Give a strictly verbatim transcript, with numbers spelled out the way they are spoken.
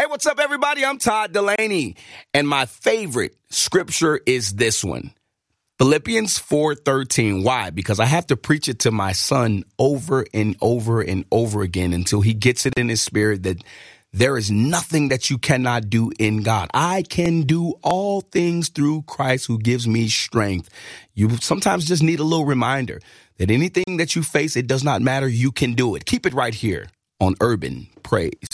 What's up, everybody? I'm Todd Delaney, and my favorite scripture is this one, Philippians four thirteen. Why? Because I have to preach it to my son over and over and over again until he gets it in his spirit that there is nothing that you cannot do in God. I can do all things through Christ who gives me strength. You sometimes just need a little reminder that anything that you face, it does not matter. You can do it. Keep it right here on Urban Praise.